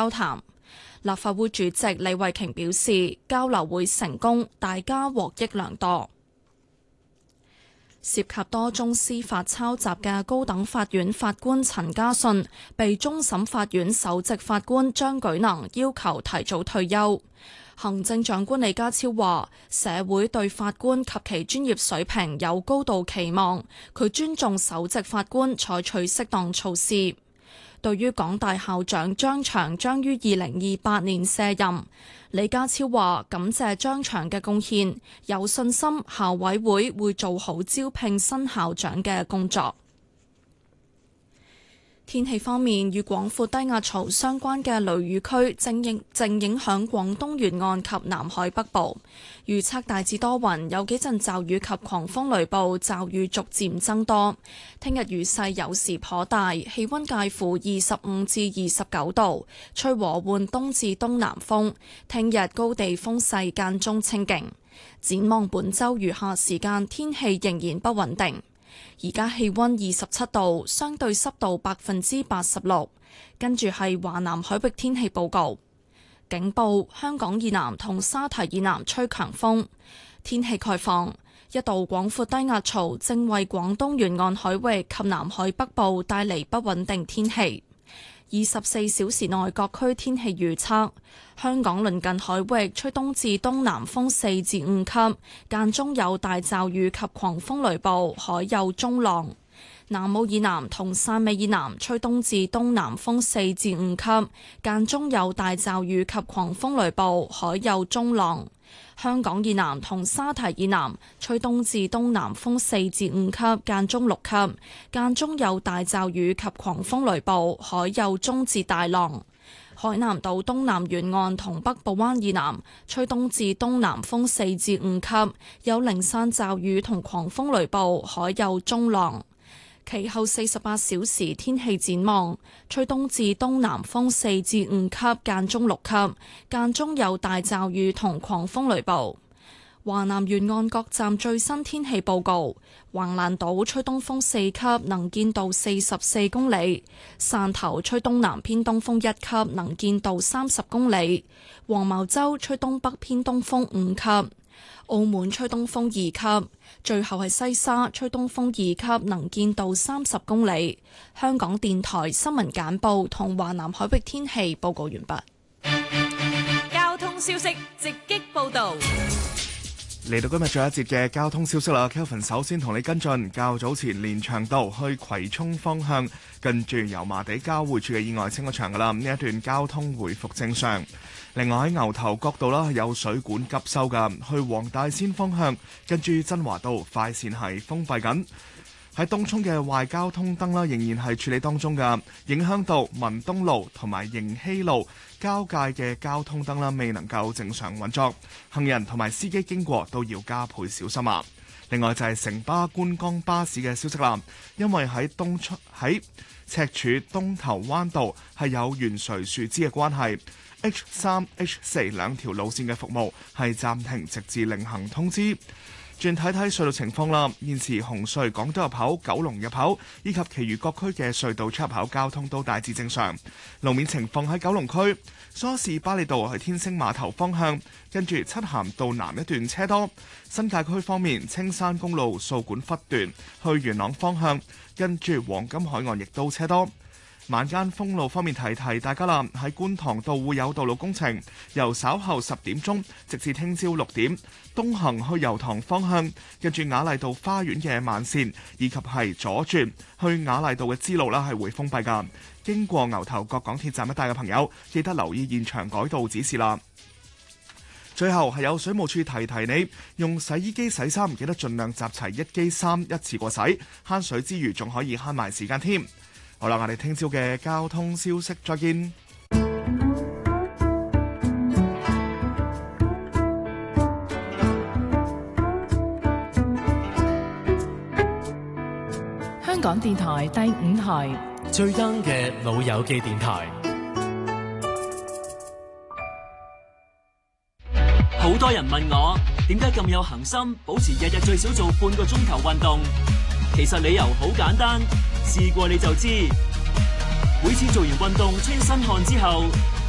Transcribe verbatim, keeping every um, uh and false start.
交談。立法會主席李慧瓊表示，交流會成功，大家獲益良多。涉及多宗司法抄襲嘅高等法院法官陳家信，被終審法院首席法官張舉能要求提早退休。行政長官李家超話，社會對法官及其專業水平有高度期望，佢尊重首席法官採取適當措施。對於港大校長張翔將於二零二八年卸任，李家超話感謝張翔嘅貢獻，有信心校委會會做好招聘新校長嘅工作。天氣方面，與廣闊低壓槽相關嘅雷雨區正影正影響廣東沿岸及南海北部，預測大致多雲，有幾陣驟雨及狂風雷暴，驟雨逐漸增多。聽日雨勢有時頗大，氣溫介乎二十五至二十九度，吹和緩東至東南風。聽日高地風勢間中清勁。展望本週餘下時間，天氣仍然不穩定。而家氣溫二十七度，相對濕度百分之八十六。跟住係華南海域天氣報告，警報：香港以南同沙堤以南吹強風。天氣概況：一道廣闊低壓槽正為廣東沿岸海域及南海北部帶嚟不穩定天氣。二十四小時內各區天氣預測：香港鄰近海域吹東至東南風四至五級，間中有大驟雨及狂風雷暴，海有中浪。南澳以南同汕尾以南吹東至東南風四至五級，間中有大驟雨及狂風雷暴，海有中浪。香港以南同沙堤以南吹東至東南風四至五級，間中六級，間中有大驟雨及狂風雷暴，海有中至大浪。海南島東南沿岸同北部灣以南吹東至東南風四至五級，有零散驟雨同狂風雷暴，海有中浪。其後四十八小時天氣展望，吹東至東南風四至五級，間中六級，間中有大驟雨同狂風雷暴。華南沿岸各站最新天氣報告：橫瀾島吹東風四級，能見度四十四公里；汕頭吹東南偏東風一級，能見度三十公里；黃茅洲吹東北偏東風五級；澳門吹東風二級。最後係西沙吹東風二級，能見度三十公里。香港電台新聞簡報同華南海域天氣報告完畢。 交通消息直擊報道。 嚟到今日最後一節嘅交通消息啦 ，Kelvin 首先同你跟進較早前連翔道去葵涌方向，近住油麻地交匯處嘅意外清咗場噶啦，呢一段交通回復正常。另外喺牛頭角道啦，有水管急修噶，去黃大仙方向，近住真華道快線係封閉緊。喺東涌嘅壞交通燈啦，仍然係處理當中噶，影響到文東路同埋迎禧路交界嘅交通燈啦，未能夠正常運作，行人同埋司機經過都要加倍小心啊！另外就係城巴觀光巴士嘅消息啦，因為喺東涌喺赤柱東頭灣道係有懸垂樹枝嘅關係 ，H 三、H 四兩條路線嘅服務係暫停，直至另行通知。轉睇睇隧道情況啦，現時紅隧港島入口、九龍入口以及其餘各區嘅隧道出入口交通都大致正常。路面情況喺九龍區，梳士巴利道去天星碼頭方向，跟住漆咸道南一段車多。新界區方面，青山公路掃管笏段去元朗方向，跟住黃金海岸亦都車多。晚間封路方面提提大家啦，喺觀塘道會有道路工程，由稍後十點鐘直至聽朝六點，東行去油塘方向，跟住雅麗道花園嘅慢線，以及係左轉去雅麗道嘅支路啦，係會封閉噶。經過牛頭角港鐵站一帶嘅朋友，記得留意現場改道指示啦。最後係有水務處提提你，用洗衣機洗衫，記得盡量集齊一機衫一次過洗，慳水之餘仲可以慳埋時間添。好啦，我哋聽朝嘅交通消息再見。 香港電台第五台最 young 嘅老友記電台。 好多人問我點解咁有恒心，保持日日最少做半個鐘頭運動。其實理由好簡單，試過你就知。每次做完運動出一身汗之後，